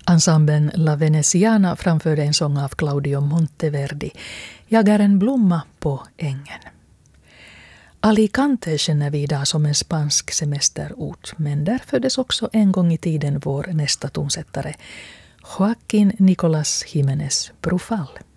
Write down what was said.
Ensemblen La Veneziana framförde en sång av Claudio Monteverdi, Jag är en blomma på ängen. Alicante känner vi idag som en spansk semesterort, men där föddes också en gång i tiden vår nästa tonsättare, Joaquín Nicolás Jiménez Brufal.